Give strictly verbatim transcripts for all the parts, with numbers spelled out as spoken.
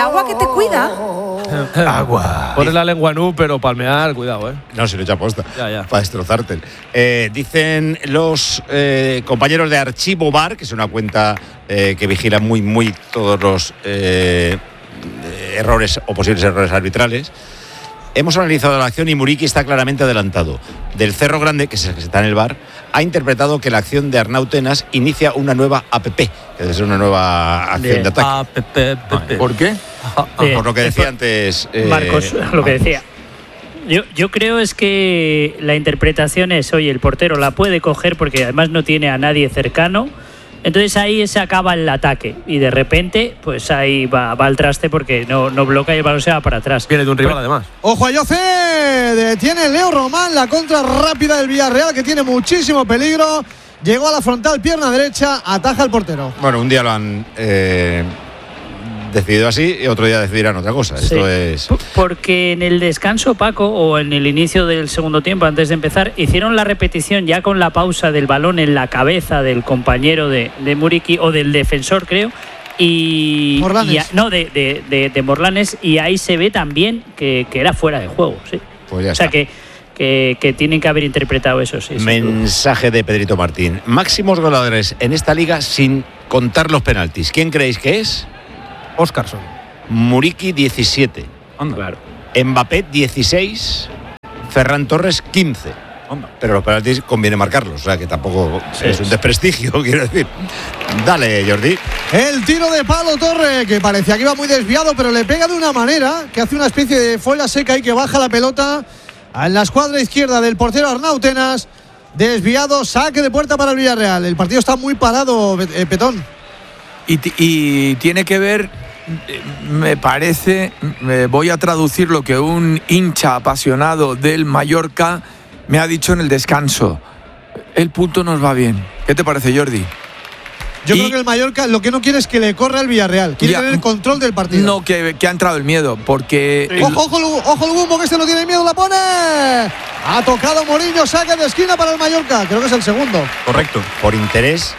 agua que te cuida. Agua. Pones la lengua en U, pero palmear, cuidado, ¿eh? No, si lo echa aposta. Ya, ya. Para destrozarte. Eh, dicen los eh, compañeros de Archivo Bar, que es una cuenta eh, que vigila muy, muy todos los eh, errores o posibles errores arbitrales. Hemos analizado la acción y Muriqui está claramente adelantado. Del Cerro Grande, que es el que está en el bar, ha interpretado que la acción de Arnau Tenas inicia una nueva A P P, que debe ser una nueva acción de, de ataque. A P P, P P. ¿Por qué? Eh, Por lo que decía antes eh, Marcos, lo que decía. Yo, yo creo es que la interpretación es, oye, el portero la puede coger porque además no tiene a nadie cercano. Entonces ahí se acaba el ataque y de repente pues ahí va, va al traste porque no, no bloquea y el balón se va para atrás. Viene de un rival además. Ojo a Yoce, detiene Leo Román, la contra rápida del Villarreal que tiene muchísimo peligro. Llegó a la frontal, pierna derecha, ataja al portero. Bueno, un día lo han eh, decidido así y otro día decidirán otra cosa. Sí. Esto es... Porque en el descanso, Paco, o en el inicio del segundo tiempo, antes de empezar, hicieron la repetición ya con la pausa del balón en la cabeza del compañero de, de Muriqui, o del defensor, creo, y... Morlanes. y a, no, de, de, de, de Morlanes, y ahí se ve también que, que era fuera de juego, sí. Pues ya o sea está. que, que, que tienen que haber interpretado eso, sí. Mensaje de Pedrito Martín. Máximos goleadores en esta liga sin contar los penaltis. ¿Quién creéis que es? Óscarson. Muriqui, diecisiete. Anda. Claro. Mbappé, dieciséis. Ferran Torres, quince. Anda. Pero los penaltis conviene marcarlos, o sea que tampoco Sí, es un sí. desprestigio, quiero decir. Dale, Jordi. El tiro de Pablo Torre, que parecía que iba muy desviado, pero le pega de una manera que hace una especie de foila seca y que baja la pelota en la escuadra izquierda del portero Arnau Tenas. Desviado, saque de puerta para el Villarreal. El partido está muy parado, eh, Petón. Y, y tiene que ver, me parece, me voy a traducir lo que un hincha apasionado del Mallorca me ha dicho en el descanso. El punto nos va bien. ¿Qué te parece, Jordi? Yo Y- creo que el Mallorca lo que no quiere es que le corra el Villarreal. Quiere Ya, tener el control del partido. No, que, que ha entrado el miedo, porque... el- Ojo, ojo, Lu- ojo el Gumbo, que este no tiene miedo, la pone. Ha tocado Mourinho, saque de esquina para el Mallorca. Creo que es el segundo. Correcto. Por interés,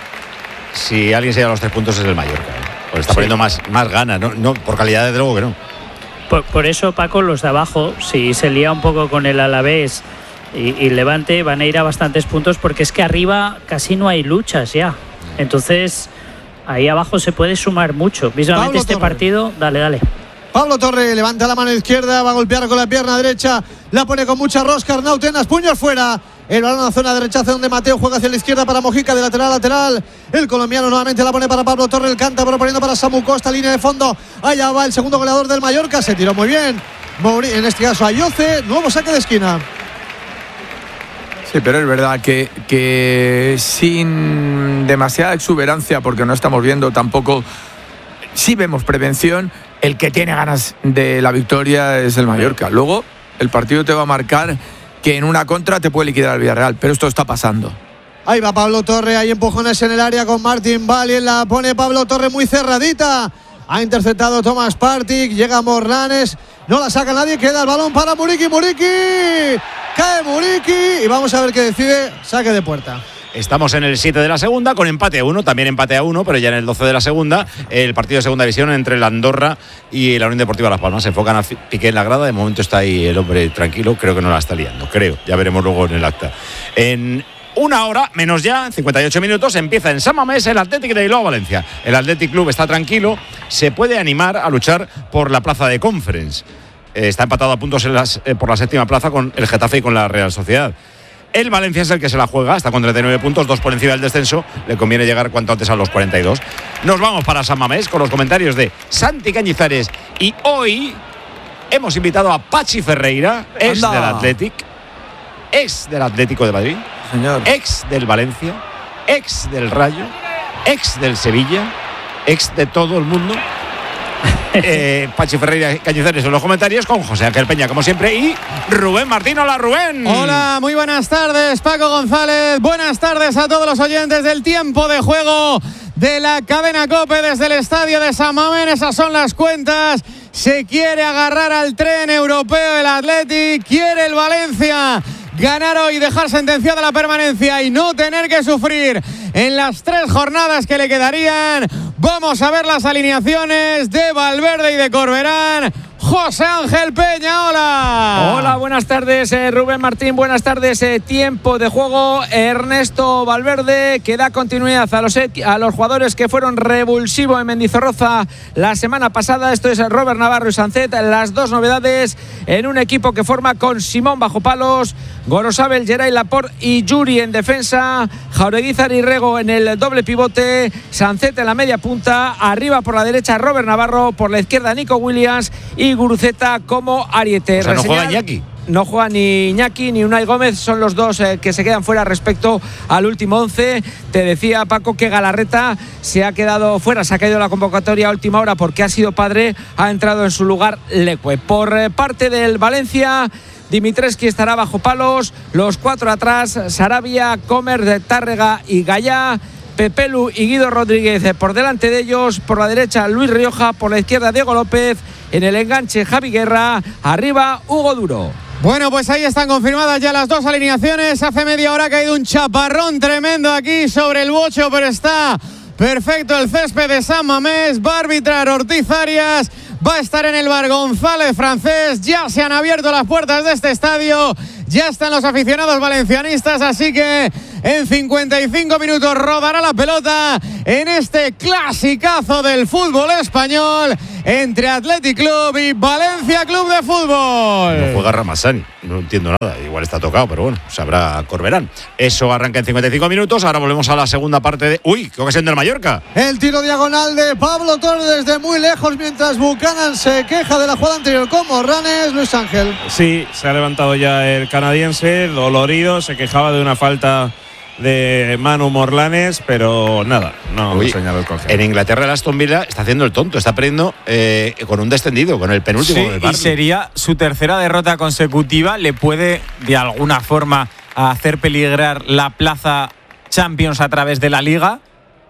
si alguien se lleva los tres puntos es el Mallorca. ¿eh? Porque está Sí. poniendo más, más ganas, ¿no? No, por calidad, desde luego que no. Por, por eso, Paco, los de abajo, si se lía un poco con el Alavés y, y Levante, van a ir a bastantes puntos porque es que arriba casi no hay luchas ya. Entonces, ahí abajo se puede sumar mucho. Visualmente Pablo este Torre. partido, dale, dale. Pablo Torre levanta la mano izquierda, va a golpear con la pierna derecha, la pone con mucha rosca, Arnau Tenas, puños fuera. El balón a la zona de rechace donde Mateo juega hacia la izquierda para Mojica, de lateral a lateral. El colombiano nuevamente la pone para Pablo Torre, el canta proponiendo para Samu Costa, línea de fondo. Allá va el segundo goleador del Mallorca, se tiró muy bien. Mouri- en este caso Ayoce, nuevo saque de esquina. Sí, pero es verdad que, que sin demasiada exuberancia, porque no estamos viendo tampoco, sí vemos prevención, el que tiene ganas de la victoria es el Mallorca. Luego el partido te va a marcar que en una contra te puede liquidar el Villarreal, pero esto está pasando. Ahí va Pablo Torre, hay empujones en el área con Martín Valien, la pone Pablo Torre muy cerradita. Ha interceptado Thomas Partey, llega Morlanes, no la saca nadie, queda el balón para Muriqui, Muriqui. Cae Muriqui y vamos a ver qué decide, saque de puerta. Estamos en el siete de la segunda, con empate a uno, también empate a uno, pero ya en el doce de la segunda, el partido de segunda división entre la Andorra y la Unión Deportiva Las Palmas. Se enfocan a Piqué en la grada, de momento está ahí el hombre tranquilo, creo que no la está liando, creo, ya veremos luego en el acta. En una hora, menos ya, en cincuenta y ocho minutos, empieza en San Mamés el Athletic de Bilbao Valencia. El Athletic Club está tranquilo, se puede animar a luchar por la plaza de Conference. Eh, está empatado a puntos en las, eh, por la séptima plaza con el Getafe y con la Real Sociedad. El Valencia es el que se la juega, está con treinta y nueve puntos, dos por encima del descenso. Le conviene llegar cuanto antes a los cuarenta y dos. Nos vamos para San Mamés con los comentarios de Santi Cañizares. Y hoy hemos invitado a Pachi Ferreira, ex Anda. del Athletic, ex del Atlético de Madrid, Señor. ex del Valencia, ex del Rayo, ex del Sevilla, ex de todo el mundo. Eh, Pachi Ferreira Cañizares en los comentarios, con José Ángel Peña como siempre y Rubén Martín. Hola, Rubén. Hola, muy buenas tardes, Paco González. Buenas tardes a todos los oyentes del tiempo de juego de la cadena COPE desde el estadio de San Mamés. Esas son las cuentas. Se quiere agarrar al tren europeo el Athletic, quiere el Valencia ganar hoy, dejar sentenciada la permanencia y no tener que sufrir en las tres jornadas que le quedarían. Vamos a ver las alineaciones de Valverde y de Corberán. José Ángel Peña, hola. Hola, buenas tardes, eh, Rubén Martín, buenas tardes. Eh, tiempo de juego, Ernesto Valverde, que da continuidad a los, a los jugadores que fueron revulsivos en Mendizorroza la semana pasada. Esto es Robert Navarro y Sancet, las dos novedades en un equipo que forma con Simón bajo palos, Gorosabel, Geray Laporte y Yuri en defensa, Jaureguizar y Rego en el doble pivote, Sancet en la media punta, arriba por la derecha Robert Navarro, por la izquierda Nico Williams y Guruceta como ariete. O sea, no Reseñar, juega Iñaki. No juega ni Iñaki ni Unai Gómez, son los dos eh, que se quedan fuera respecto al último once. Te decía, Paco, que Galarreta se ha quedado fuera, se ha caído la convocatoria a última hora porque ha sido padre, ha entrado en su lugar Leque. Por eh, parte del Valencia, Dimitrescu estará bajo palos, los cuatro atrás, Sarabia, Comer, de Tárrega y Gallá, Pepelu y Guido Rodríguez por delante de ellos, por la derecha Luis Rioja, por la izquierda Diego López, en el enganche Javi Guerra, arriba Hugo Duro. Bueno, pues ahí están confirmadas ya las dos alineaciones. Hace media hora ha caído un chaparrón tremendo aquí sobre el bocho, pero está perfecto el césped de San Mamés. Va a arbitrar Ortiz Arias, va a estar en el bar González Francés. Ya se han abierto las puertas de este estadio, ya están los aficionados valencianistas, así que en cincuenta y cinco minutos rodará la pelota en este clasicazo del fútbol español entre Athletic Club y Valencia Club de Fútbol. No juega Ramazani, no entiendo nada, igual está tocado, pero bueno, sabrá Corberán. Eso arranca en cincuenta y cinco minutos, ahora volvemos a la segunda parte de... ¡Uy! ¡Qué ocasión del Mallorca! El tiro diagonal de Pablo Torre desde muy lejos, mientras Buchanan se queja de la jugada anterior con Morranes. Luis Ángel. Sí, se ha levantado ya el canadiense, dolorido, se quejaba de una falta de Manu Morlanes, pero nada, no Uy, señaló el coge. En Inglaterra el Aston Villa está haciendo el tonto, está perdiendo eh, con un descendido, con el penúltimo Sí, del y Barney. sería su tercera derrota consecutiva, le puede de alguna forma hacer peligrar la plaza Champions a través de la Liga,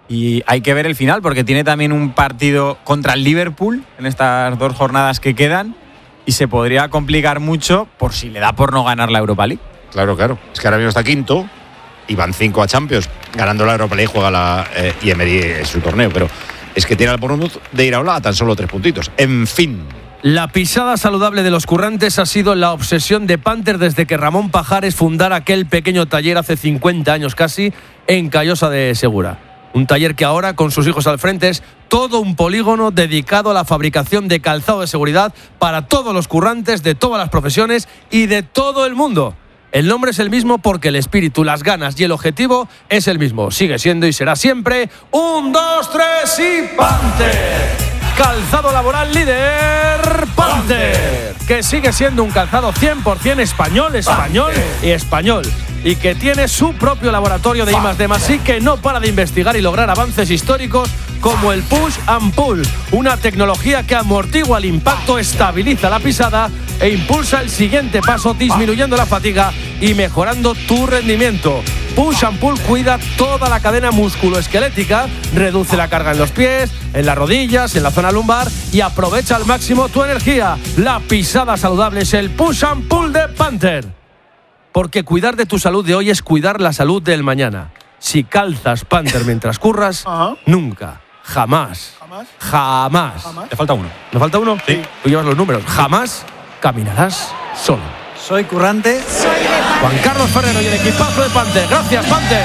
y hay que ver el final porque tiene también un partido contra el Liverpool en estas dos jornadas que quedan y se podría complicar mucho por si le da por no ganar la Europa League. Claro, claro, es que ahora mismo está quinto y van cinco a Champions, ganando la Europa League, juega la eh, y Emery es su torneo, pero es que tiene al Bournemouth de Iraola a tan solo tres puntitos. En fin. La pisada saludable de los currantes ha sido la obsesión de Panther desde que Ramón Pajares fundara aquel pequeño taller hace cincuenta años casi en Callosa de Segura. Un taller que ahora, con sus hijos al frente, es todo un polígono dedicado a la fabricación de calzado de seguridad para todos los currantes de todas las profesiones y de todo el mundo. El nombre es el mismo porque el espíritu, las ganas y el objetivo es el mismo. Sigue siendo y será siempre un, dos, tres y Panther. Calzado laboral líder Panther, que sigue siendo un calzado cien por ciento español, español y español, y que tiene su propio laboratorio de I más D más I que no para de investigar y lograr avances históricos como el Push and Pull, una tecnología que amortigua el impacto, estabiliza la pisada e impulsa el siguiente paso, disminuyendo la fatiga y mejorando tu rendimiento. Push and Pull cuida toda la cadena musculoesquelética, reduce la carga en los pies, en las rodillas, en la zona lumbar y aprovecha al máximo tu energía. La pisada saludable es el Push and Pull de Panther. Porque cuidar de tu salud de hoy es cuidar la salud del mañana. Si calzas Panther mientras curras, nunca, jamás, jamás. Te falta uno. ¿Me falta uno? Sí. Tú llevas los números. Jamás caminarás solo. Soy currante. Juan Carlos Ferrero y el equipazo de Panther. Gracias, Panther.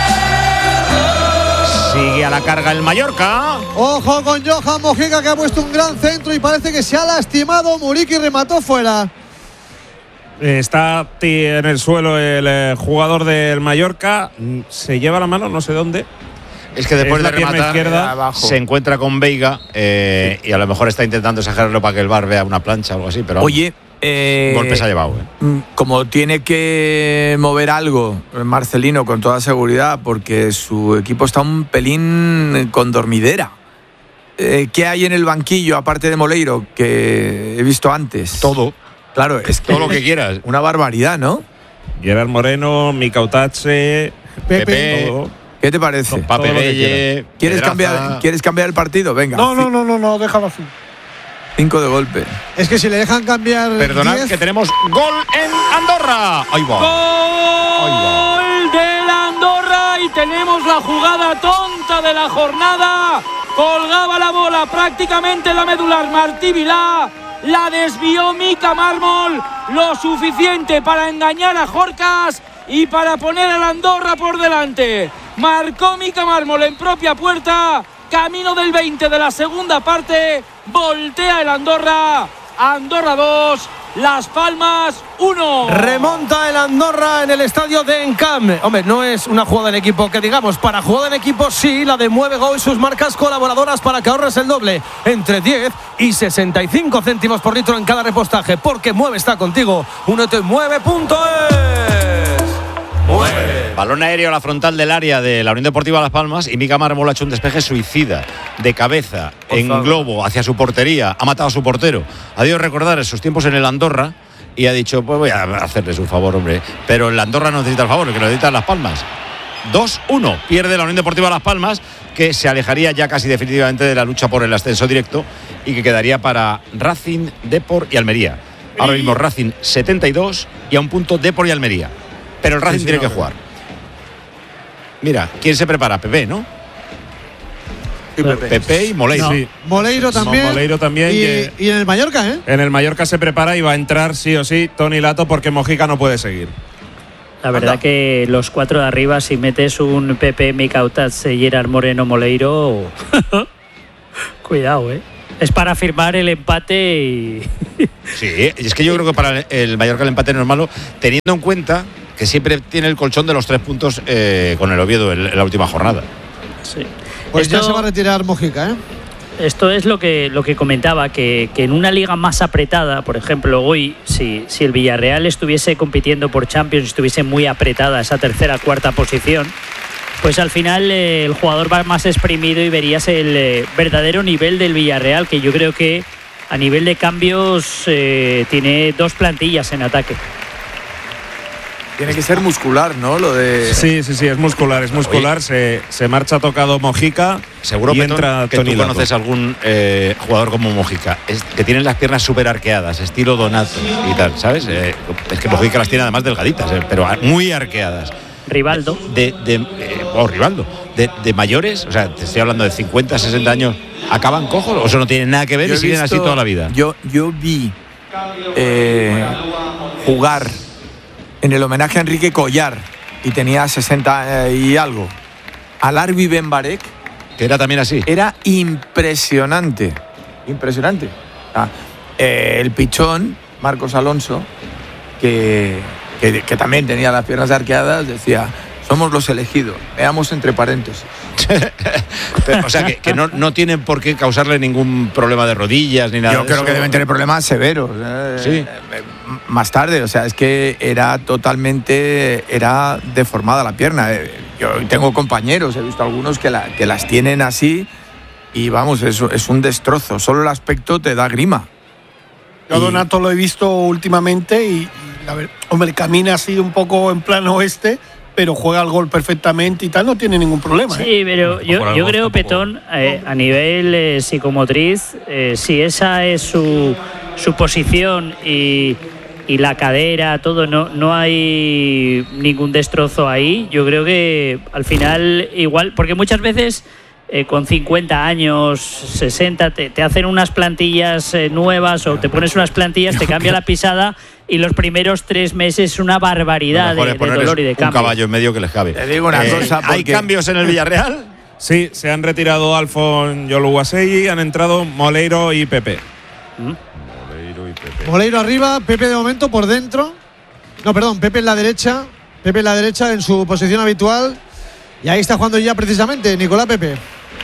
Sigue a la carga el Mallorca. Ojo con Johan Mojica, que ha puesto un gran centro y parece que se ha lastimado. Muriqui remató fuera. Está en el suelo el eh, jugador del Mallorca, se lleva la mano, no sé dónde. Es que después Es la de pierna rematar izquierda. se encuentra con Veiga eh, y a lo mejor está intentando exagerarlo para que el V A R vea una plancha o algo así, pero Oye, eh, golpe se ha llevado. Eh. Como tiene que mover algo Marcelino con toda seguridad porque su equipo está un pelín con dormidera. Eh, ¿Qué hay en el banquillo aparte de Moleiro que he visto antes? Todo. Claro, es que todo lo que quieras. Una barbaridad, ¿no? Gerard Moreno, Mika Utache, Pepe. todo. ¿Qué te parece? Pape Belle, ¿Quieres Pedraza. cambiar, ¿Quieres cambiar el partido? Venga. No, no, no, no, no, déjalo así. Cinco de golpe. Es que si le dejan cambiar. Perdonad diez, que tenemos gol en Andorra. Ahí va. Gol de la Andorra y tenemos la jugada tonta de la jornada. Colgaba la bola prácticamente en la medular Martí Vilá. La desvió Mica Mármol lo suficiente para engañar a Jorcas y para poner a la Andorra por delante. Marcó Mica Mármol en propia puerta. Camino del veinte de la segunda parte. Voltea el Andorra. Andorra dos, Las Palmas uno. Remonta el Andorra en el estadio de Encamp. Hombre, no es una jugada en equipo que digamos, para jugada en equipo sí, la de Mueve Go y sus marcas colaboradoras para que ahorres el doble, entre diez y sesenta y cinco céntimos por litro en cada repostaje, porque Mueve está contigo. Únete en mueve punto es. Mueve. Balón aéreo a la frontal del área de la Unión Deportiva Las Palmas y Mica Mármol ha hecho un despeje suicida de cabeza por en favor. Globo hacia su portería. Ha matado a su portero. Ha debido recordar sus tiempos en el Andorra y ha dicho, pues voy a hacerles un favor, hombre. Pero el Andorra no necesita el favor, el que lo necesita es Las Palmas. dos uno. Pierde la Unión Deportiva Las Palmas, que se alejaría ya casi definitivamente de la lucha por el ascenso directo y que quedaría para Racing, Depor y Almería. Ahora mismo Racing setenta y dos y a un punto Depor y Almería. Pero el Racing sí, sí, tiene no, que jugar. Mira, ¿quién se prepara? Pepe, ¿no? Sí, Pepe. Pepe y Moleiro. No. Sí. Moleiro también. No, Moleiro también. Y, que y en el Mallorca, ¿eh? En el Mallorca se prepara y va a entrar sí o sí Toni Lato porque Mojica no puede seguir. La verdad Anda. que los cuatro de arriba, si metes un Pepe, Micautas, Gerard Moreno, Moleiro, cuidado, ¿eh? Es para firmar el empate y… Sí, es que yo creo que para el Mallorca el empate no es malo, teniendo en cuenta que siempre tiene el colchón de los tres puntos eh, con el Oviedo en, en la última jornada. Sí. Pues esto, ya se va a retirar Mojica, ¿eh? Esto es lo que, lo que comentaba, que, que en una liga más apretada, por ejemplo, hoy, si, si el Villarreal estuviese compitiendo por Champions, estuviese muy apretada esa tercera, cuarta posición, pues al final eh, el jugador va más exprimido y verías el eh, verdadero nivel del Villarreal, que yo creo que a nivel de cambios eh, tiene dos plantillas en ataque. Tiene que ser muscular, ¿no? Lo de… Sí, sí, sí, es muscular, es muscular. Se, se marcha tocado Mojica. Seguro y Petón, entra que Toni tú Lato. conoces algún eh, jugador como Mojica, es, que tienen las piernas súper arqueadas, estilo Donato y tal, ¿sabes? Eh, es que Mojica las tiene además delgaditas, eh, pero muy arqueadas. Rivaldo. De, de, de eh, oh, Rivaldo. De, de mayores, o sea, te estoy hablando de cincuenta, sesenta años, ¿acaban cojos o eso no tiene nada que ver Yo y he siguen visto, así toda la vida? Yo, yo vi eh, jugar en el homenaje a Enrique Collar y tenía sesenta y algo. Al Arbi Benbarek, que era también así. Era impresionante. Impresionante. Ah, eh, el pichón, Marcos Alonso, que, que, que también tenía las piernas arqueadas, decía: somos los elegidos. Veamos entre paréntesis. Pero, o sea, que, que no, no tienen por qué causarle ningún problema de rodillas ni nada. Yo de creo eso. que deben tener problemas severos. Eh, Sí. eh, más tarde, o sea, es que era totalmente, era deformada la pierna. Eh, Yo tengo compañeros, he visto algunos que, la, que las tienen así y vamos, es, es un destrozo. Solo el aspecto te da grima. Yo a Donato lo he visto últimamente y, y a ver, hombre, camina así un poco en plan oeste, pero juega al gol perfectamente y tal, no tiene ningún problema. Sí, ¿eh? pero yo, yo creo, Petón, eh, a nivel eh, psicomotriz, eh, si esa es su, su posición y, y la cadera, todo, no, no hay ningún destrozo ahí. Yo creo que al final igual, porque muchas veces eh, con cincuenta años, sesenta, te, te hacen unas plantillas eh, nuevas o te pones unas plantillas, te cambia la pisada y los primeros tres meses una barbaridad de, de dolor y de cambio. Un caballo en medio que les cabe. Te digo una Eh, cosa, ¿Hay porque- cambios en el Villarreal? Sí, se han retirado Alfon Yoluwasegi, han entrado Moleiro y Pepe. Moleiro y Pepe. Moleiro arriba, Pepe de momento por dentro. No, perdón, Pepe en la derecha. Pepe en la derecha en su posición habitual. Y ahí está jugando ya precisamente Nicolás Pepe.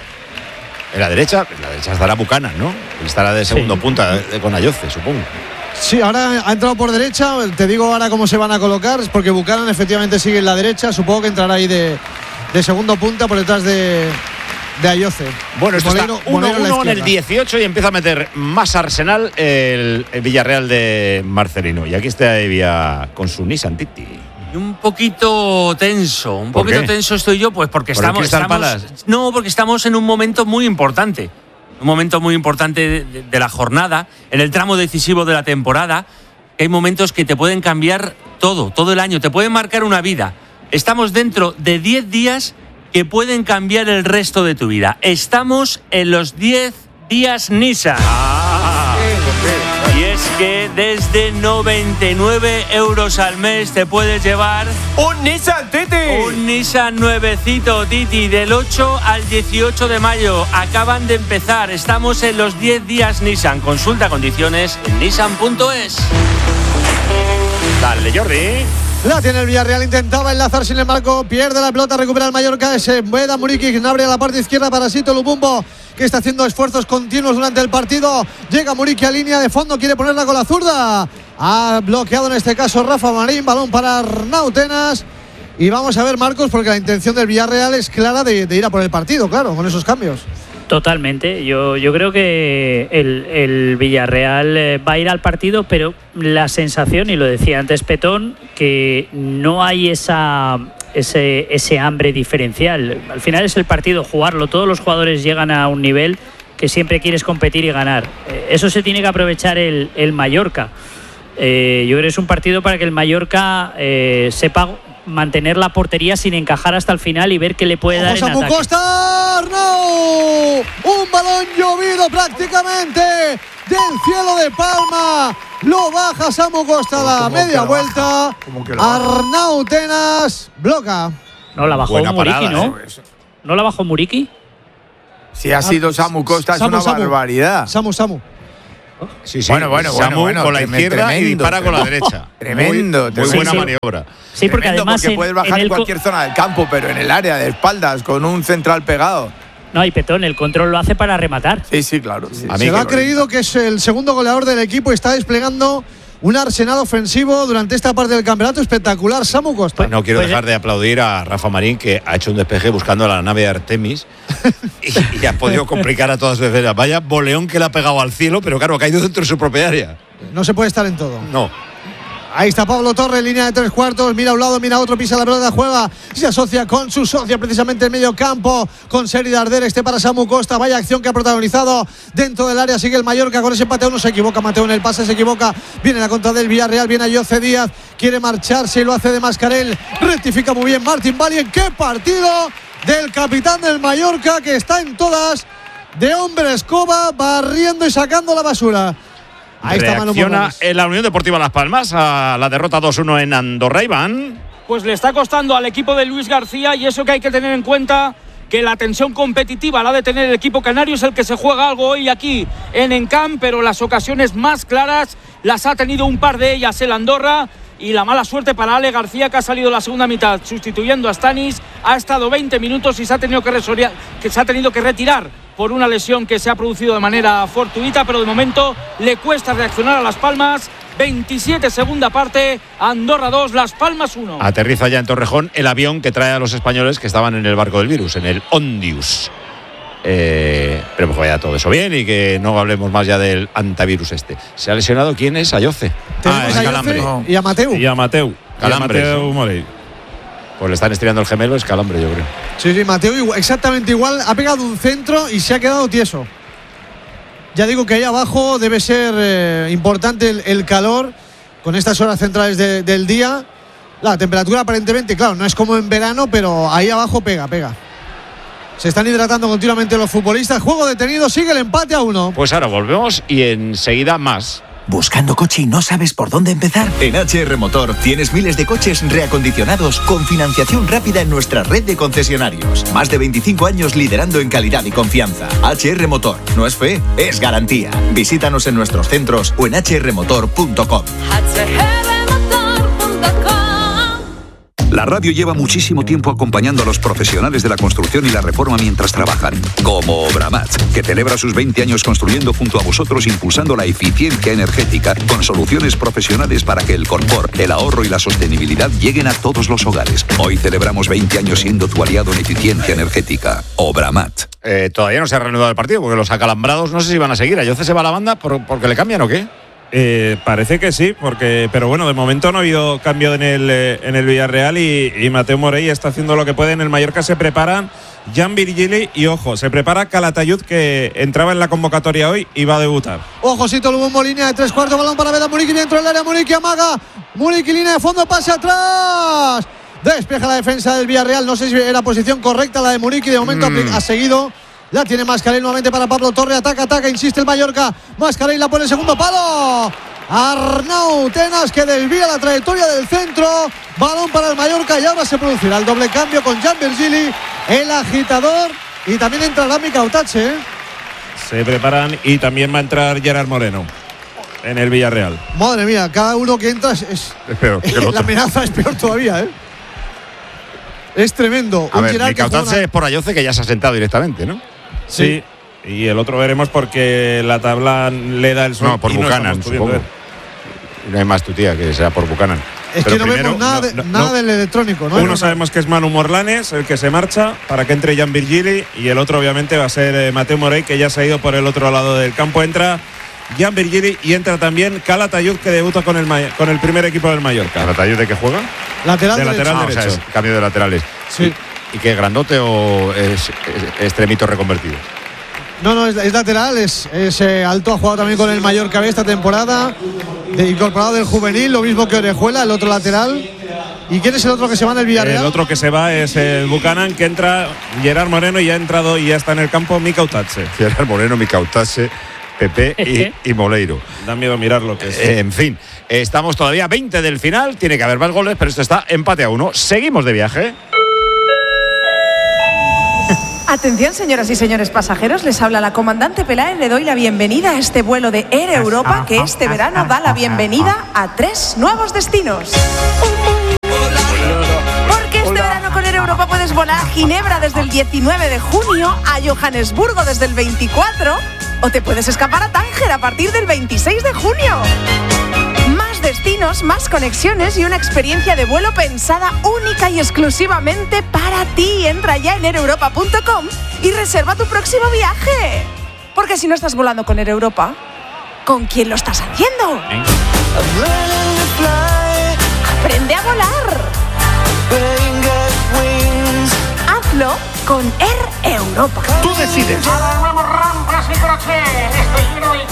En la derecha, en la derecha estará Buchanan, ¿no? Él estará de segundo Sí. punta eh, con Ayoce, supongo. Sí, ahora ha entrado por derecha. Te digo ahora cómo se van a colocar. Es porque Buchanan efectivamente sigue en la derecha. Supongo que entrará ahí de, de segundo punta por detrás de, de Ayoce. Bueno, esto Moleiro- está Moleiro en la uno uno en el izquierda. dieciocho y empieza a meter más Arsenal el, el Villarreal de Marcelino. Y aquí está Evia con su Nissan Titi. Y un poquito tenso, un ¿Por poquito qué? tenso estoy yo, pues porque ¿Por el estamos, Crystal estamos Palace? no, porque estamos en un momento muy importante. un momento muy importante de, de, de la jornada, en el tramo decisivo de la temporada. Hay momentos que te pueden cambiar todo, todo el año, te pueden marcar una vida. Estamos dentro de diez días que pueden cambiar el resto de tu vida. Estamos en los diez días Nissan. Ah, y es que desde noventa y nueve euros al mes te puedes llevar ¡un Nissan Titi! Un Nissan nuevecito Titi del ocho al dieciocho de mayo. Acaban de empezar. Estamos en los diez días Nissan. Consulta condiciones en nissan punto es. Dale, Jordi. La tiene el Villarreal, intentaba enlazar sin el marco, pierde la pelota, recupera el Mallorca, se Bueda Muriqui, quien abre a la parte izquierda para Sito Lubumbo, que está haciendo esfuerzos continuos durante el partido. Llega Muriqui a línea de fondo, quiere ponerla con la zurda. Ha bloqueado en este caso Rafa Marín, balón para Arnau Tenas. Y vamos a ver, Marcos, porque la intención del Villarreal es clara de, de ir a por el partido, claro, con esos cambios. Totalmente, yo, yo creo que el, el Villarreal va a ir al partido, pero la sensación, y lo decía antes Petón, que no hay esa, ese, ese hambre diferencial. Al final es el partido, jugarlo, todos los jugadores llegan a un nivel que siempre quieres competir y ganar. Eso se tiene que aprovechar el, el Mallorca. Eh, yo creo que es un partido para que el Mallorca eh, sepa mantener la portería sin encajar hasta el final y ver qué le puede dar en Samu ataque. Costa, Arnau, un balón llovido prácticamente del cielo de Palma, lo baja Samu Costa a la media vuelta, Arnau Tenas bloca. No la bajó Buena Muriqui, parada, ¿no? ¿eh? ¿No la bajó Muriqui? Si ha sido Samu Costa, Samu, es una Samu. barbaridad. Samu, Samu. Sí, sí. Bueno, bueno, Samu bueno, bueno, con la tremendo, izquierda y tremendo, dispara con la derecha. Tremendo, Muy, muy tremendo. buena Sí, sí. maniobra. Sí, porque Tremendo, además porque en, puedes bajar en en, el co- cualquier zona del campo, pero en el área de espaldas, con un central pegado. No, y Petón, el control lo hace para rematar. Sí, sí, claro. Sí. A mí Se lo que ha lo- creído que es el segundo goleador del equipo y está desplegando un arsenal ofensivo durante esta parte del campeonato espectacular. Samu Costa. No quiero Pues, dejar de aplaudir a Rafa Marín, que ha hecho un despeje buscando la nave de Artemis y, y ha podido complicar a todas sus defensas. Vaya boleón que le ha pegado al cielo, pero claro, ha caído dentro de su propia área. No se puede estar en todo. No. Ahí está Pablo Torre, línea de tres cuartos, mira a un lado, mira a otro, pisa la pelota, juega, se asocia con su socia precisamente en medio campo, con Seri Darder, este para Samu Costa, vaya acción que ha protagonizado dentro del área, sigue el Mallorca con ese empate a uno, se equivoca Mateo en el pase, se equivoca, viene la contra del Villarreal, viene a Jose Díaz, quiere marcharse y lo hace de Mascarell, rectifica muy bien Martín Valien, qué partido del capitán del Mallorca que está en todas, de hombre escoba, barriendo y sacando la basura. Ahí está Manu Reacciona Morales. en la Unión Deportiva Las Palmas a la derrota dos uno en Andorra, Iván. Pues le está costando al equipo de Luis García, y eso que hay que tener en cuenta, que la tensión competitiva la ha de tener el equipo canario, es el que se juega algo hoy aquí en Encamp, pero las ocasiones más claras las ha tenido un par de ellas el Andorra. Y la mala suerte para Ale García, que ha salido la segunda mitad sustituyendo a Stanis, ha estado veinte minutos y se ha tenido que, resoria, que, se ha tenido que retirar por una lesión que se ha producido de manera fortuita, pero de momento le cuesta reaccionar a Las Palmas. veintisiete segunda parte, Andorra dos, Las Palmas uno. Aterriza ya en Torrejón el avión que trae a los españoles que estaban en el barco del virus, en el Ondius. Eh, pero que vaya todo eso bien y que no hablemos más ya del antivirus este. ¿Se ha lesionado quién es? Ayoce. Tenemos Ah, es a calambre. Jose y a Mateu. Y a Mateu. Calambre, Y a Mateu sí. Morey. Pues le están estirando el gemelo, es calambre, yo creo. Sí, sí, Mateo igual- exactamente igual. Ha pegado un centro y se ha quedado tieso. Ya digo que ahí abajo debe ser eh, importante el, el calor con estas horas centrales de- del día. La temperatura aparentemente, claro, no es como en verano, pero ahí abajo pega, pega. Se están hidratando continuamente los futbolistas. Juego detenido, sigue el empate a uno. Pues ahora volvemos y enseguida más. ¿Buscando coche y no sabes por dónde empezar? En H R Motor tienes miles de coches reacondicionados con financiación rápida en nuestra red de concesionarios. Más de veinticinco años liderando en calidad y confianza. H R Motor. No es fe, es garantía. Visítanos en nuestros centros o en h r motor punto com. La radio lleva muchísimo tiempo acompañando a los profesionales de la construcción y la reforma mientras trabajan, como Obramat, que celebra sus veinte años construyendo junto a vosotros, impulsando la eficiencia energética con soluciones profesionales para que el confort, el ahorro y la sostenibilidad lleguen a todos los hogares. Hoy celebramos veinte años siendo tu aliado en eficiencia energética. Obramat. Eh, todavía no se ha reanudado el partido porque los acalambrados no sé si van a seguir. ¿Ayoce se va a la banda por, porque le cambian o qué? Eh, parece que sí, porque pero bueno, de momento no ha habido cambio en el, eh, en el Villarreal y, y Mateo Morey está haciendo lo que puede. En el Mallorca se preparan Jan Virgili y, ojo, se prepara Calatayud, que entraba en la convocatoria hoy y va a debutar. Ojo, Sito Lubombo, línea de tres cuartos, balón para Veda Muriqui dentro del área, Muriqui amaga, Muriqui línea de fondo, pase atrás. Despeja la defensa del Villarreal, no sé si era posición correcta la de Muriqui, de momento mm. ha seguido. La tiene Mascarell nuevamente para Pablo Torre. Ataca, ataca, insiste el Mallorca. Mascarell la pone el segundo palo. Arnau Tenas, que desvía la trayectoria del centro. Balón para el Mallorca y ahora se producirá el doble cambio con Jan Virgili, el agitador. Y también entrará Mika Utache, ¿eh? Se preparan y también va a entrar Gerard Moreno en el Villarreal. Madre mía, cada uno que entra es, es, es peor que el otro. La amenaza es peor todavía, ¿eh? Es tremendo. A ver, Mika Utache una... es por Ayoce, que ya se ha sentado directamente, ¿no? Sí. sí, y el otro veremos porque la tabla le da el suelo. No, por Buchanan, supongo. No hay más tu tía, que sea por Buchanan. Es Pero que no primero, vemos nada, de, no, nada no. del electrónico, ¿no? Uno sabemos que es Manu Morlanes, el que se marcha, para que entre Jan Virgili, y el otro obviamente va a ser eh, Mateo Morey, que ya se ha ido por el otro lado del campo. Entra Jan Virgili y entra también Calatayud, que debuta con el, con el primer equipo del Mallorca. ¿Calatayud de qué juega? Lateral de derecho. lateral ah, derecho. O sea, es cambio de laterales. Sí. ¿Y, ¿Y qué, grandote o es, es extremito reconvertido? No, no, es, es lateral, es, es eh, alto, ha jugado también con el Mallorca esta temporada, de, incorporado del juvenil, lo mismo que Orejuela, el otro lateral. ¿Y quién es el otro que se va en el Villarreal? El otro que se va es el Buchanan, que entra Gerard Moreno y ya ha entrado y ya está en el campo Mika Utache. Gerard Moreno, Mika Utache, Pepe y, y Moleiro. Da miedo mirar lo que es. Eh, en fin, estamos todavía a veinte del final, tiene que haber más goles, pero esto está empate a uno. Seguimos de viaje. Atención, señoras y señores pasajeros, les habla la comandante Peláez. Le doy la bienvenida a este vuelo de Air Europa, que este verano da la bienvenida a tres nuevos destinos. Porque este verano con Air Europa puedes volar a Ginebra desde el diecinueve de junio, a Johannesburgo desde el veinticuatro, o te puedes escapar a Tánger a partir del veintiséis de junio. Más destinos, más conexiones y una experiencia de vuelo pensada única y exclusivamente para ti. Entra ya en air europa punto com y reserva tu próximo viaje. Porque si no estás volando con Air Europa, ¿con quién lo estás haciendo? ¿Eh? Aprende a volar. Hazlo con Air Europa. Tú decides. Nuevos rampas y crochet. Estoy lleno de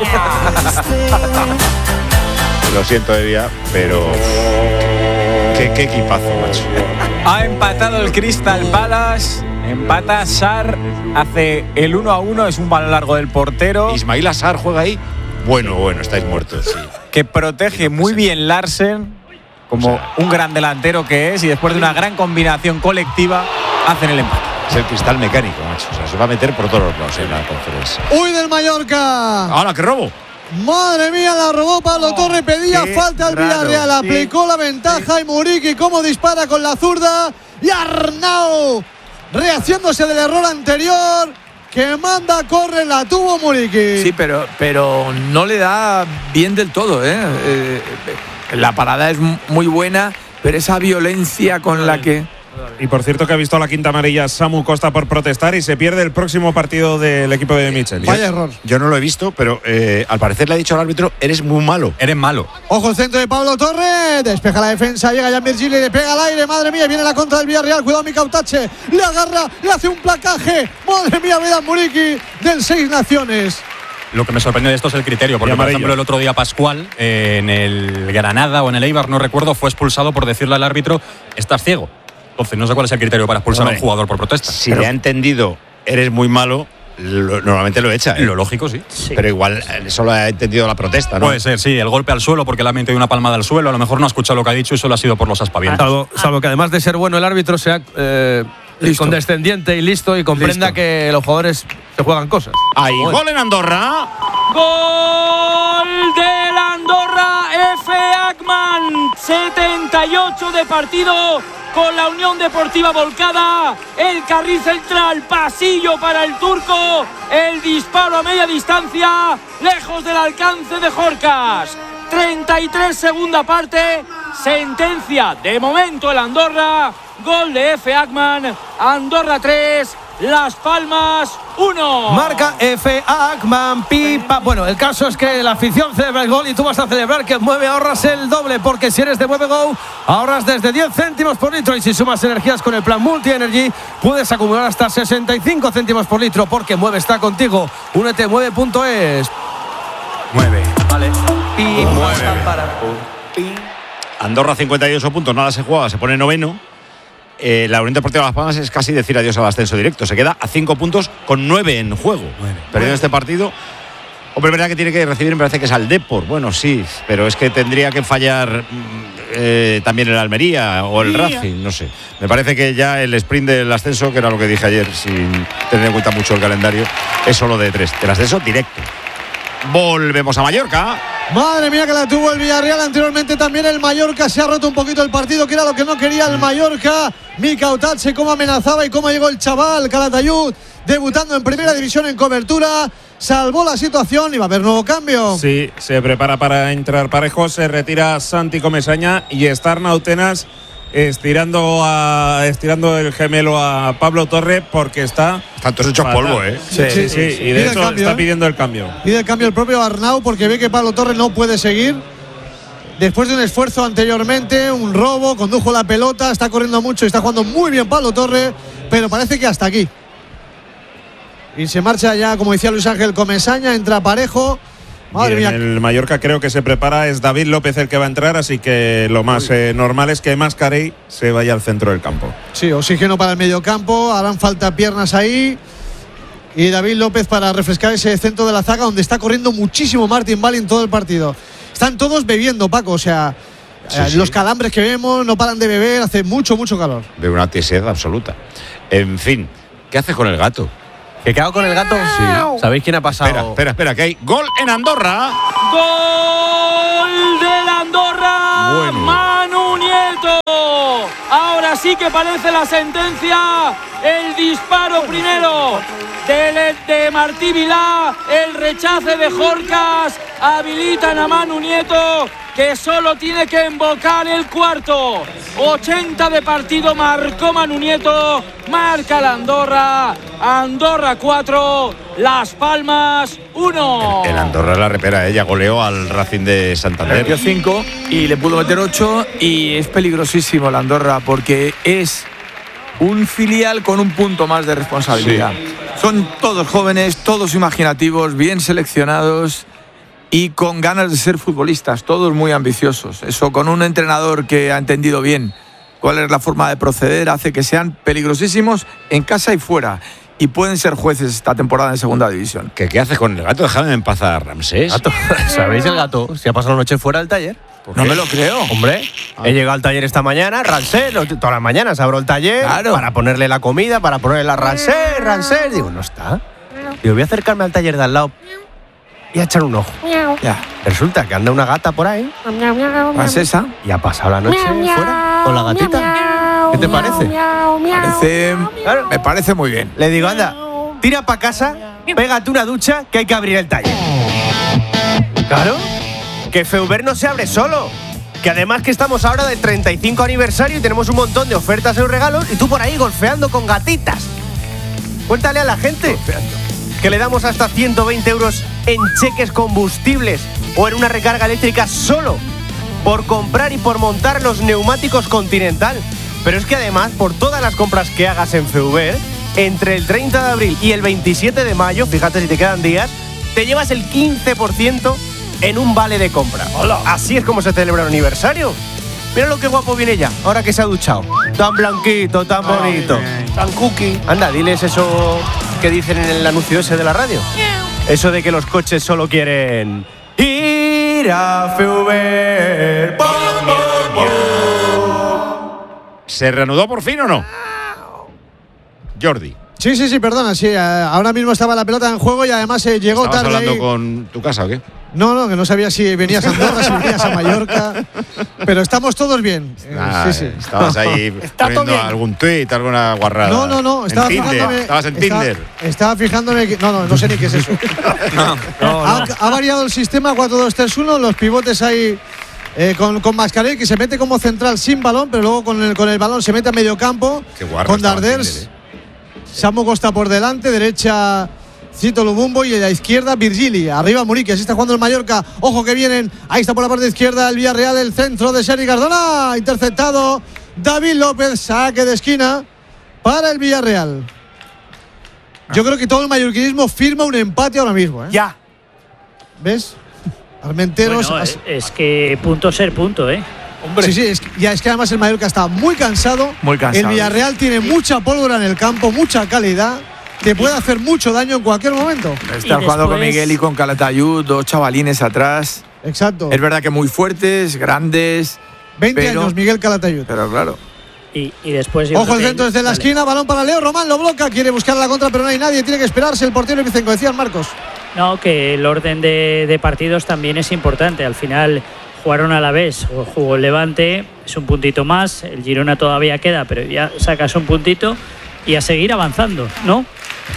Italia. Lo siento, Evia, pero qué, qué equipazo, macho. Ha empatado el Crystal Palace. Empata Sarr, hace el uno a uno. Es un balón largo del portero. Ismail Sarr juega ahí. Bueno, bueno, estáis muertos, sí. Que protege muy bien Larsen, como o sea, un gran delantero que es, y después de una gran combinación colectiva hacen el empate. Es el cristal mecánico, macho. O sea, se va a meter por todos los lados en la conferencia. ¡Uy, del Mallorca! ¡Hala, qué robo! Madre mía, la robó Pablo oh, Torre, pedía falta al Villarreal, sí, aplicó la ventaja sí. Y Muriqui cómo dispara con la zurda y Arnau rehaciéndose del error anterior, que manda a correr, la tuvo Muriqui. Sí, pero, pero no le da bien del todo, ¿eh? Eh, la parada es muy buena, pero esa violencia con la que... Y por cierto que ha visto la quinta amarilla Samu Costa por protestar y se pierde el próximo partido del equipo de Mitchell. Vaya error. Yo no lo he visto, pero eh, al parecer le ha dicho al árbitro, eres muy malo. Eres malo. Ojo el centro de Pablo Torre, despeja la defensa, llega Jan Virgili, le pega al aire, madre mía, viene la contra del Villarreal, cuidado Mika Utache, le agarra, le hace un placaje, madre mía, Veda Muriqui del Seis Naciones. Lo que me sorprendió de esto es el criterio, porque por ejemplo el otro día Pascual, eh, en el Granada o en el Eibar, no recuerdo, fue expulsado por decirle al árbitro, estás ciego. Entonces no sé cuál es el criterio para expulsar Hombre, a un jugador por protesta. Si pero, le ha entendido, eres muy malo, lo, normalmente lo echa. ¿eh? Lo lógico, sí. sí. Pero igual solo ha entendido la protesta, ¿no? Puede ser, sí, el golpe al suelo porque le ha metido una palmada al suelo, a lo mejor no ha escuchado lo que ha dicho y solo ha sido por los aspavientos. Salvo, salvo que además de ser bueno el árbitro sea eh, condescendiente y listo y comprenda listo. Que los jugadores se juegan cosas. Ahí, bueno. Gol en Andorra. Gol del Andorra F. Ackman. setenta y ocho de partido con la Unión Deportiva volcada. El carril central, pasillo para el turco. El disparo a media distancia, lejos del alcance de Jorcas. treinta y tres segunda parte. Sentencia de momento el Andorra. Gol de F. Ackman. Andorra tres, Las Palmas uno. Marca F. Ackman, pipa. Bueno, el caso es que la afición celebra el gol y tú vas a celebrar que Mueve ahorras el doble, porque si eres de Mueve Go, ahorras desde diez céntimos por litro y si sumas energías con el plan Multi Energy, puedes acumular hasta sesenta y cinco céntimos por litro, porque Mueve está contigo. Únete, mueve punto es. Mueve. Vale. Y mueve. Andorra cincuenta y ocho puntos, nada se juega, se pone noveno. Eh, la Unión Deportiva Las Palmas es casi decir adiós al ascenso directo. Se queda a cinco puntos con nueve en juego. Perdiendo este partido. Hombre, verdad que tiene que recibir, me parece que es al Depor. Bueno, sí, pero es que tendría que fallar eh, también el Almería o el Racing, no sé. Me parece que ya el sprint del ascenso, que era lo que dije ayer, sin tener en cuenta mucho el calendario, es solo de tres. El ascenso directo. Volvemos a Mallorca. Madre mía que la tuvo el Villarreal anteriormente, también el Mallorca. Se ha roto un poquito el partido, que era lo que no quería el Mallorca. Mika Otache, cómo amenazaba y cómo llegó el chaval Calatayud, debutando en primera división en cobertura. Salvó la situación y va a haber nuevo cambio. Sí, se prepara para entrar Parejo, se retira Santi Comesaña y está Nautenas estirando a estirando el gemelo a Pablo Torre, porque está están todos hechos polvo, ¿eh? Sí, sí, sí, sí. Y de hecho cambio, está ¿eh? pidiendo el cambio. Pide el cambio el propio Arnau, porque ve que Pablo Torre no puede seguir. Después de un esfuerzo anteriormente, un robo, condujo la pelota, está corriendo mucho y está jugando muy bien Pablo Torre, pero parece que hasta aquí. Y se marcha ya, como decía Luis Ángel Comesaña, entra Parejo. Madre mía. En el Mallorca creo que se prepara, es David López el que va a entrar, así que lo más eh, normal es que Mascarell se vaya al centro del campo. Sí, oxígeno para el mediocampo, harán falta piernas ahí. Y David López para refrescar ese centro de la zaga, donde está corriendo muchísimo Martin Balin todo el partido. Están todos bebiendo, Paco, o sea, sí, eh, sí. los calambres que vemos no paran de beber, hace mucho, mucho calor. De una sed absoluta. En fin, ¿qué hace con el gato? ¿Que quedado con el gato? Sí. ¿Sabéis quién ha pasado? Espera, espera, espera, que hay gol en Andorra. ¡Gol del Andorra! Bueno. Manu Nieto. Ahora sí que parece la sentencia. El disparo primero de, de Martí Vilá. El rechace de Jorcas. Habilitan a Manu Nieto, que solo tiene que embocar el cuarto. ochenta de partido marcó Manu Nieto. Marca la Andorra. Andorra cuatro, Las Palmas uno. El, el Andorra la repera, ella goleó al Racing de Santander. Metió cinco y le pudo meter ocho, y es peligrosísimo la Andorra porque es un filial con un punto más de responsabilidad. Sí. Son todos jóvenes, todos imaginativos, bien seleccionados y con ganas de ser futbolistas, todos muy ambiciosos. Eso, con un entrenador que ha entendido bien cuál es la forma de proceder, hace que sean peligrosísimos en casa y fuera. Y pueden ser jueces esta temporada en segunda división. ¿Qué, qué hace con el gato? Déjame en paz a Ramsés. ¿Gato? ¿Sabéis el gato? Si ha pasado la noche fuera del taller. No me lo creo. Hombre, ah. he llegado al taller esta mañana, Ramsés, todas las mañanas abro el taller, claro, para ponerle la comida, para ponerle la Ramsés, Ramsés. Digo, no está. Digo, voy a acercarme al taller de al lado y a echar un ojo. Ya. Resulta que anda una gata por ahí. Francesa. Y ha pasado la noche fuera con la gatita. ¿Qué te parece? Parece, claro, me parece muy bien. Le digo, anda, tira para casa, pégate una ducha, que hay que abrir el taller. Claro, que Feuber no se abre solo. Que además que estamos ahora del treinta y cinco aniversario y tenemos un montón de ofertas y regalos, y tú por ahí golfeando con gatitas. Cuéntale a la gente golfeando que le damos hasta ciento veinte euros en cheques combustibles o en una recarga eléctrica solo por comprar y por montar los neumáticos Continental. Pero es que además, por todas las compras que hagas en Feuber, entre el treinta de abril y el veintisiete de mayo, fíjate si te quedan días, te llevas el quince por ciento en un vale de compra. ¡Hola! Así es como se celebra el aniversario. Mira lo que guapo viene ya, ahora que se ha duchado. Tan blanquito, tan bonito. Ay, tan cookie. Anda, diles eso que dicen en el anuncio ese de la radio. Eso de que los coches solo quieren ir a Feuber. ¡Pum, pum, pum! ¿Se reanudó por fin o no? Jordi. Sí, sí, sí, perdona, sí. Ahora mismo estaba la pelota en juego y además se llegó ¿Estabas tarde. hablando ahí. con tu casa o qué? No, no, que no sabía si venías a Andorra, si venías a Mallorca. Pero estamos todos bien. Ah, sí, sí. Estabas ahí poniendo algún tuit, alguna guarrada. No, no, no. Estaba en fijándome, Tinder. Estabas en estaba, Tinder. Estaba fijándome. Que, no, no, no sé ni qué es eso. no, no, ha, ha variado el sistema cuatro dos tres uno. Los pivotes ahí eh, con, con Mascarell, que se mete como central sin balón, pero luego con el, con el balón se mete a medio campo. Qué guarro con Darders. Samu Costa por delante, derecha Cito Lubumbo y a la izquierda Virgili. Arriba Muriqui, así está jugando el Mallorca. Ojo que vienen, ahí está por la parte izquierda el Villarreal, el centro de Sergi Cardona. Interceptado David López, saque de esquina para el Villarreal. Yo creo que todo el mallorquinismo firma un empate ahora mismo, ¿eh? Ya. ¿Ves? Armenteros. Bueno, es, es que punto ser punto, ¿eh? Hombre. Sí, sí, es que, ya es que además el Mallorca está muy cansado. Muy cansado. El Villarreal tiene mucha pólvora en el campo, mucha calidad. Te puede hacer mucho daño en cualquier momento. Está jugando con Miguel y con Calatayud, dos chavalines atrás. Exacto. Es verdad que muy fuertes, grandes. veinte pero, años, Miguel Calatayud. Pero claro. Y, y después. Ojo el centro desde la vale. esquina, balón para Leo. Román lo bloca, quiere buscar la contra, pero no hay nadie. Tiene que esperarse el portero y Vicenco. Decían Marcos. No, que el orden de, de partidos también es importante. Al final jugaron a la vez. Jugó el Levante, es un puntito más. El Girona todavía queda, pero ya sacas un puntito y a seguir avanzando, ¿no?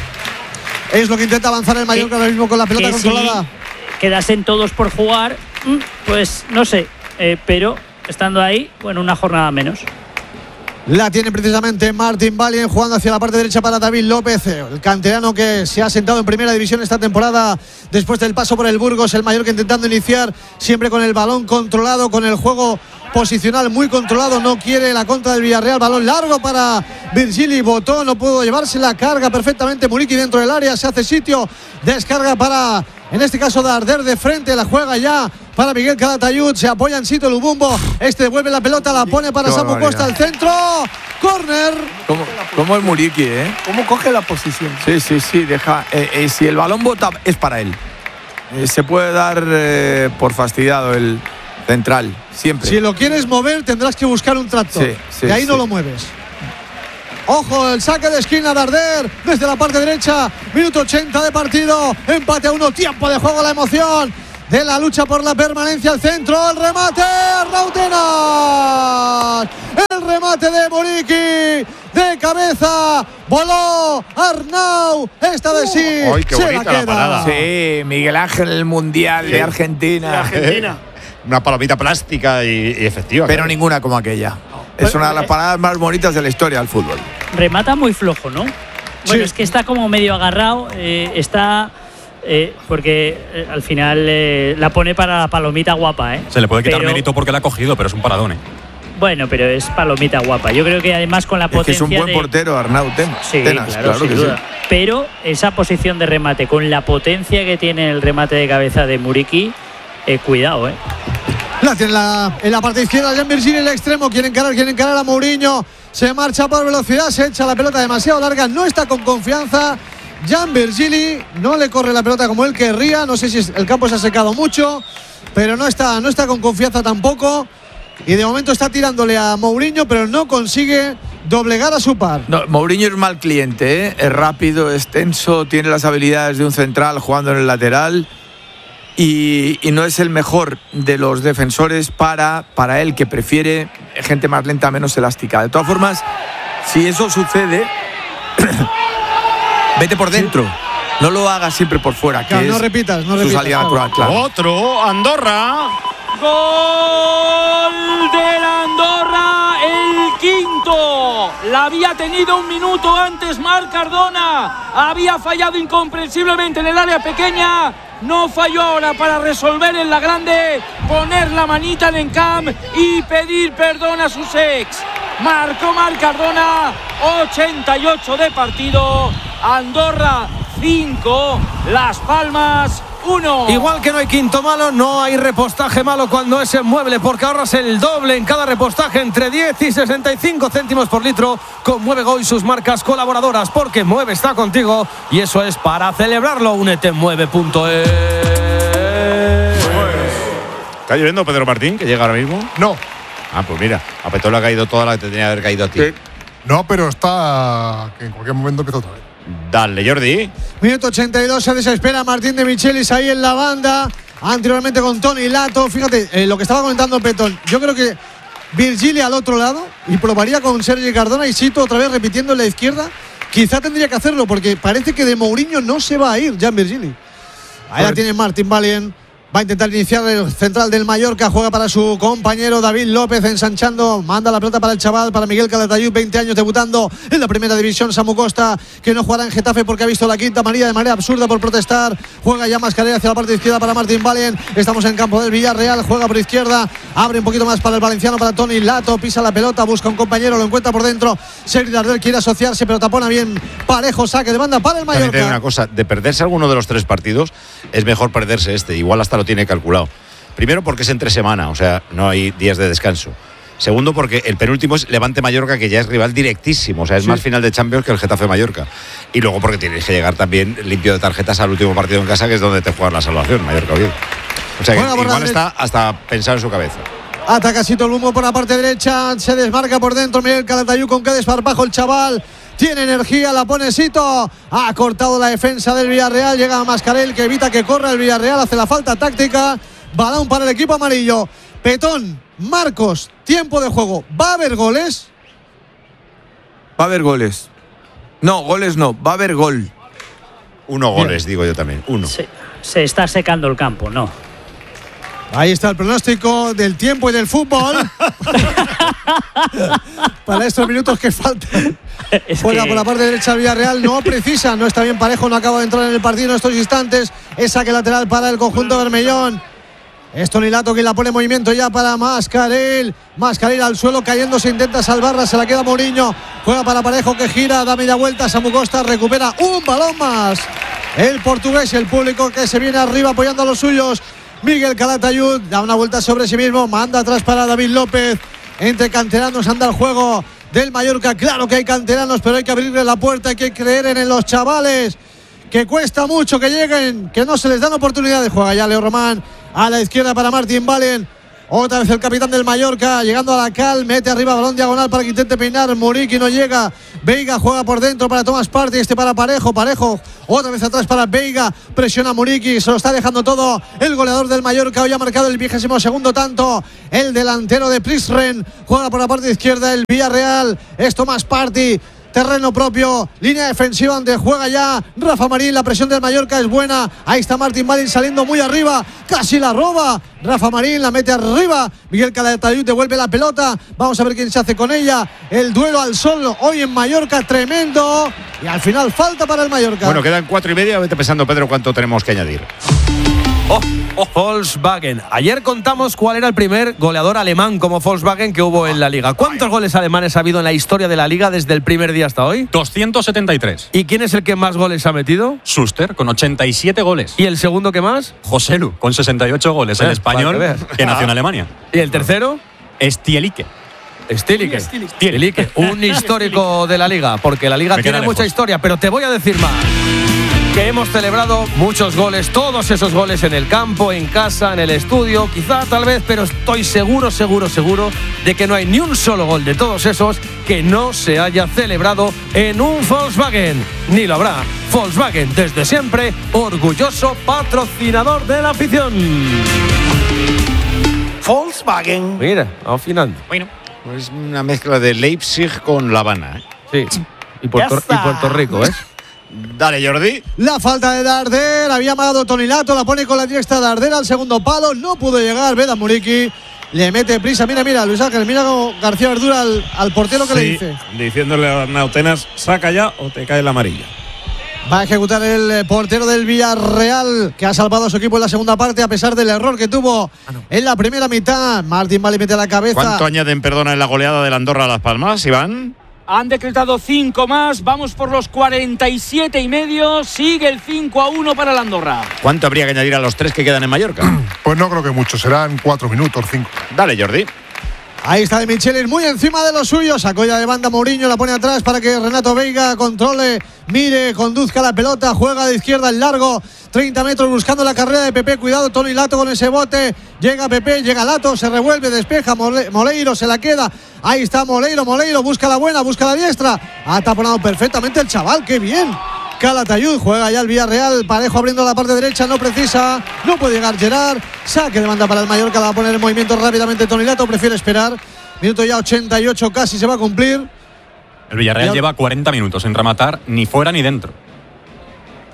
Es lo que intenta avanzar el Mallorca ahora mismo con la pelota que controlada. Si quedasen todos por jugar, pues no sé, eh, pero estando ahí, bueno, una jornada menos. La tiene precisamente Martín Valien jugando hacia la parte derecha para David López, el canterano que se ha sentado en primera división esta temporada después del paso por el Burgos. El Mallorca intentando iniciar siempre con el balón controlado, con el juego posicional muy controlado. No quiere la contra del Villarreal. Balón largo para Virgili. Botó, no pudo llevarse la carga perfectamente. Muriqui dentro del área, se hace sitio. Descarga para, en este caso, Darder de frente. La juega ya para Miguel Calatayud. Se apoya en Cito Lubumbo. Este devuelve la pelota, la pone para Samu Costa al centro. Córner. ¿Cómo, cómo el Muriqui, eh? ¿Cómo coge la posición? Sí, sí, sí. Deja. Eh, eh, si el balón bota, es para él. Eh, se puede dar eh, por fastidiado el central. Siempre. Si lo quieres mover, tendrás que buscar un tractor. Sí, sí, de ahí sí. no lo mueves. Ojo, el saque de esquina Darder desde la parte derecha. Minuto ochenta de partido. Empate a uno. Tiempo de juego, la emoción de la lucha por la permanencia al centro. El remate, Rautenas. El remate de Muriqui. De cabeza. Voló Arnau. Esta vez sí. ¡Ay, qué se bonita la la queda. parada! Sí, Miguel Ángel, el Mundial Sí. de Argentina. De Argentina. Una palomita plástica y, y efectiva. Pero claro. ninguna como aquella. Es una de las paradas más bonitas de la historia del fútbol. Remata muy flojo, ¿no? Bueno, Sí. es que está como medio agarrado. Eh, está. Eh, porque eh, al final eh, la pone para la palomita guapa, ¿eh? Se le puede quitar Pero- mérito porque la ha cogido, pero es un paradón, ¿eh? Bueno, pero es palomita guapa. Yo creo que además con la Es que potencia es un buen de- portero, Arnau Tenas. Sí, Tenas, claro, sin que duda. sí. Pero esa posición de remate, con la potencia que tiene el remate de cabeza de Muriqui, eh, cuidado, ¿eh? La tiene la, en la parte izquierda, Jan Virgili, el extremo. Quiere encarar, quiere encarar a Mourinho. Se marcha por velocidad, se echa la pelota demasiado larga. No está con confianza. Jan Virgili no le corre la pelota como él querría. No sé si el campo se ha secado mucho, pero no está, no está con confianza tampoco. Y de momento está tirándole a Mourinho, pero no consigue doblegar a su par. No, Mourinho es mal cliente, ¿eh? Es rápido, es tenso, tiene las habilidades de un central jugando en el lateral. Y, y no es el mejor de los defensores para, para él, que prefiere gente más lenta, menos elástica. De todas formas, si eso sucede, vete por dentro. No lo hagas siempre por fuera, que Claro, no es repitas, no su repitas, salida claro. natural, claro. Otro, Andorra. Gol del Andorra, el quinto. La había tenido un minuto antes Marc Cardona. Había fallado incomprensiblemente en el área pequeña. No falló ahora para resolver en la grande, poner la manita en Encamp y pedir perdón a sus ex. Marcó Marc Cardona, ochenta y ocho de partido. Andorra cinco, Las Palmas uno. Igual que no hay quinto malo, no hay repostaje malo cuando es en Mueble, porque ahorras el doble en cada repostaje, entre diez y sesenta y cinco céntimos por litro, con Muebego y sus marcas colaboradoras, porque Mueve está contigo y eso es para celebrarlo. Únete en mueve punto es. ¿Está lloviendo Pedro Martín, que llega ahora mismo? No. Ah, pues mira, a Petón le ha caído toda la que te tenía que haber caído a ti. No, pero está. Que en cualquier momento empieza otra vez. Dale, Jordi. Minuto ochenta y dos, se desespera Martín de Michelis ahí en la banda. Anteriormente con Tony Lato. Fíjate, eh, lo que estaba comentando Petón. Yo creo que Virgili al otro lado y probaría con Sergi Cardona y Sito otra vez repitiendo en la izquierda. Quizá tendría que hacerlo porque parece que de Mourinho no se va a ir Jan Virgili. Ahí la tiene Martín Valien. Va a intentar iniciar el central del Mallorca. Juega para su compañero David López, ensanchando. Manda la pelota para el chaval, para Miguel Calatayud, veinte años, debutando en la primera división. Samu Costa, que no jugará en Getafe porque ha visto la quinta amarilla de manera absurda por protestar. Juega ya Mascarell hacia la parte izquierda para Martín Valen. Estamos en campo del Villarreal. Juega por izquierda. Abre un poquito más para el valenciano, para Toni Lato. Pisa la pelota, busca un compañero, lo encuentra por dentro. Sergi Darder quiere asociarse, pero tapona bien Parejo. Saque de banda para el Mallorca. También te digo una cosa, de perderse alguno de los tres partidos, es mejor perderse este. Igual hasta lo tiene calculado. Primero porque es entre semana, o sea, no hay días de descanso. Segundo porque el penúltimo es Levante Mallorca, que ya es rival directísimo, o sea, es sí. más final de Champions que el Getafe Mallorca. Y luego porque tienes que llegar también limpio de tarjetas al último partido en casa, que es donde te juegas la salvación, Mallorca bien. O sea, que igual está hasta pensado en su cabeza. Ataca Sito el Humo por la parte derecha, se desmarca por dentro Miguel Calatayud, con qué desparpajo el chaval. Tiene energía, la pone Sito. Ha cortado la defensa del Villarreal. Llega a Mascarell, que evita que corra el Villarreal. Hace la falta táctica. Balón para el equipo amarillo. Petón, Marcos, tiempo de juego. ¿Va a haber goles? Va a haber goles. No, goles no. Va a haber gol. Uno goles, Bien. digo yo también. Uno. Se, se está secando el campo, ¿no? Ahí está el pronóstico del tiempo y del fútbol. Para estos minutos que faltan. Es Juega que... por la parte derecha el Villarreal. No precisa, no está bien Parejo. No acaba de entrar en el partido en estos instantes. Es saque lateral para el conjunto bermellón. Es Toni Lato quien la pone en movimiento ya para Mascarell. Mascarell al suelo cayendo, se intenta salvarla, se la queda Mourinho. Juega para Parejo que gira, da media vuelta. Samu Costa recupera un balón más. El portugués, el público que se viene arriba apoyando a los suyos. Miguel Calatayud da una vuelta sobre sí mismo, manda atrás para David López. Entre canteranos anda el juego del Mallorca. Claro que hay canteranos, pero hay que abrirle la puerta, hay que creer en los chavales, que cuesta mucho que lleguen, que no se les dan oportunidades. Juega ya Leo Román a la izquierda para Martín Valen. Otra vez el capitán del Mallorca, llegando a la cal, mete arriba balón diagonal para que intente peinar. Muriqui no llega. Veiga juega por dentro para Thomas Partey, este para Parejo. Parejo otra vez atrás para Veiga. Presiona Muriqui, se lo está dejando todo el goleador del Mallorca. Hoy ha marcado el vigésimo segundo tanto. El delantero de Plisren juega por la parte izquierda el Villarreal. Es Thomas Partey. Terreno propio, línea defensiva donde juega ya Rafa Marín. La presión del Mallorca es buena. Ahí está Martín Valen saliendo muy arriba. Casi la roba. Rafa Marín la mete arriba. Miguel Calatayud devuelve la pelota. Vamos a ver quién se hace con ella. El duelo al sol hoy en Mallorca, tremendo. Y al final falta para el Mallorca. Bueno, quedan cuatro y media. Vete pensando, Pedro, cuánto tenemos que añadir. Oh, oh, Volkswagen. Ayer contamos cuál era el primer goleador alemán como Volkswagen que hubo en la Liga. ¿Cuántos goles alemanes ha habido en la historia de la Liga desde el primer día hasta hoy? doscientos setenta y tres. ¿Y quién es el que más goles ha metido? Schuster, con ochenta y siete goles. ¿Y el segundo que más? Joselu, con sesenta y ocho goles. El español que, que nació en Alemania. ¿Y el tercero? Stielike. Stielike. Stielike. Un histórico de la Liga, porque la Liga tiene mucha historia, pero te voy a decir más. Que hemos celebrado muchos goles, todos esos goles en el campo, en casa, en el estudio, quizá, tal vez, pero estoy seguro, seguro, seguro de que no hay ni un solo gol de todos esos que no se haya celebrado en un Volkswagen. Ni lo habrá. Volkswagen, desde siempre, orgulloso patrocinador de la afición. Volkswagen. Mira, afinando. Bueno, es una mezcla de Leipzig con La Habana. ¿eh? Sí, y Puerto, y Puerto Rico, ¿eh? Dale, Jordi. La falta de Darder. Había amagado Toni Lato. La pone con la diestra Darder al segundo palo. No pudo llegar. Veda Muriqui. Le mete prisa. Mira, mira, Luis Ángel. Mira como García Verdura al, al portero que sí, le dice. Diciéndole a Nautenas, saca ya o te cae la amarilla. Va a ejecutar el portero del Villarreal, que ha salvado a su equipo en la segunda parte a pesar del error que tuvo ah, no. en la primera mitad. Martín Vale mete la cabeza. ¿Cuánto añaden, perdona, en la goleada del Andorra a Las Palmas, Iván? Han decretado cinco más, vamos por los cuarenta y siete y medio, sigue el cinco a uno para el Andorra. ¿Cuánto habría que añadir a los tres que quedan en Mallorca? Pues no creo que mucho, serán cuatro minutos, cinco. Dale, Jordi. Ahí está de Michelis, muy encima de los suyos. Sacó ya de banda Mourinho, la pone atrás para que Renato Veiga controle, mire, conduzca la pelota. Juega de izquierda el largo, treinta metros buscando la carrera de Pepe. Cuidado, Toni Lato con ese bote. Llega Pepe, llega Lato, se revuelve, despeja. Mole, Moleiro se la queda. Ahí está Moleiro, Moleiro busca la buena, busca la diestra. Ha taponado perfectamente el chaval, qué bien. Calatayud juega ya el Villarreal. Parejo abriendo la parte derecha, no precisa, no puede llegar Gerard. Saque de banda para el Mallorca, la va a poner en movimiento rápidamente Toni Lato, prefiere esperar. Minuto ya ochenta y ocho, casi se va a cumplir. El Villarreal lleva cuarenta minutos sin rematar ni fuera ni dentro.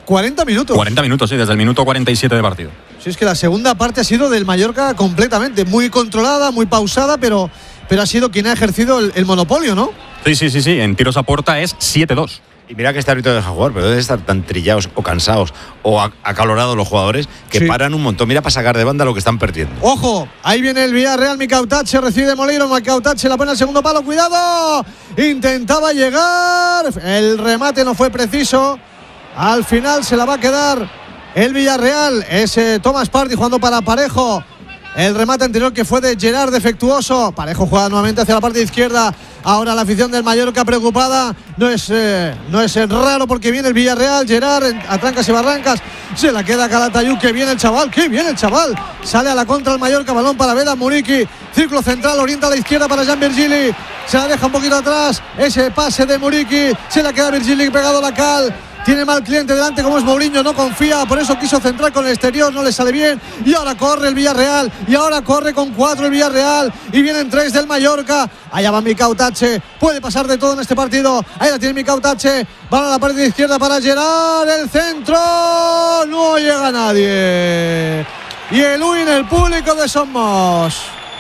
cuarenta minutos. cuarenta minutos, sí, desde el minuto cuarenta y siete de partido. Sí, es que la segunda parte ha sido del Mallorca completamente, muy controlada, muy pausada, pero, pero ha sido quien ha ejercido el, el monopolio, ¿no? Sí, sí, sí, sí, en tiros a puerta es siete dos. Y mira que este árbitro deja jugar, pero deben estar tan trillados o cansados o acalorados los jugadores que sí. paran un montón. Mira para sacar de banda lo que están perdiendo. Ojo, ahí viene el Villarreal, Micautache recibe de Moleiro, Micautache la pone al segundo palo, cuidado, intentaba llegar, el remate no fue preciso, al final se la va a quedar el Villarreal, ese Thomas Partey jugando para Parejo. El remate anterior que fue de Gerard defectuoso. Parejo juega nuevamente hacia la parte izquierda. Ahora la afición del Mallorca preocupada. No es, eh, no es raro porque viene el Villarreal. Gerard a trancas y barrancas. Se la queda Calatayud. Que viene el chaval. Que viene el chaval. Sale a la contra el Mallorca. Balón para Vedat Muriqi. Círculo central. Orienta a la izquierda para Jan Virgili. Se la deja un poquito atrás. Ese pase de Muriqi. Se la queda Virgili pegado a la cal. Tiene mal cliente delante como es Mourinho, no confía, por eso quiso centrar con el exterior, no le sale bien. Y ahora corre el Villarreal, y ahora corre con cuatro el Villarreal, y vienen tres del Mallorca. Allá va Micautache, puede pasar de todo en este partido. Ahí la tiene Micautache, van a la parte izquierda para Gerard, el centro, no llega nadie. Y el win, el público de Somos.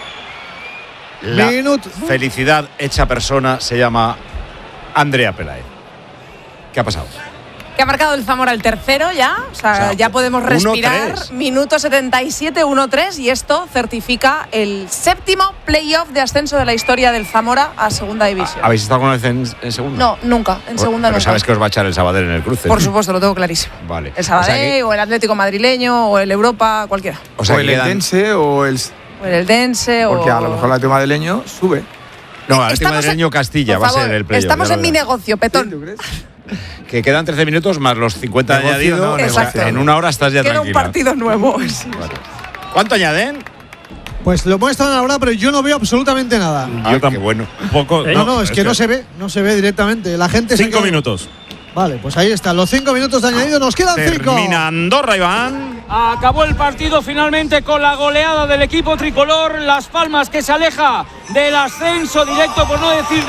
La Minuto. Felicidad hecha persona se llama Andrea Pelaez. ¿Qué ha pasado? Que ha marcado el Zamora el tercero ya, o sea, o sea ya podemos respirar. Minuto setenta y siete, uno tres, y esto certifica el séptimo playoff de ascenso de la historia del Zamora a segunda división. ¿Habéis estado alguna vez en, en segunda? No, nunca, en segunda Pero nunca. sabes que os va a echar el Sabadell en el cruce. Por supuesto, lo tengo clarísimo. Vale. El Sabadell, o, sea que... o el Atlético madrileño, o el Europa, cualquiera. O, sea, o el quedan... Eldense o el... O el Eldense, Porque o... a lo mejor el Atlético madrileño sube. No, el Atlético madrileño Castilla va a ser el playoff. Estamos en mi negocio, Petón. ¿Sí, tú crees? Que quedan trece minutos más los cincuenta añadidos. No, o sea, en una hora estás ya Queda tranquila. un partido nuevo. Sí, vale. ¿Cuánto añaden? Pues lo muestran ahora, pero yo no veo absolutamente nada. Ah, yo también. Bueno, un poco. No, no, no es que, que no se ve, no se ve directamente. La gente. Cinco se minutos. Vale, pues ahí están los cinco minutos de añadido. Nos quedan cinco. Termina Andorra, Iván. Acabó el partido finalmente con la goleada del equipo tricolor. Las Palmas que se aleja del ascenso directo, por no decir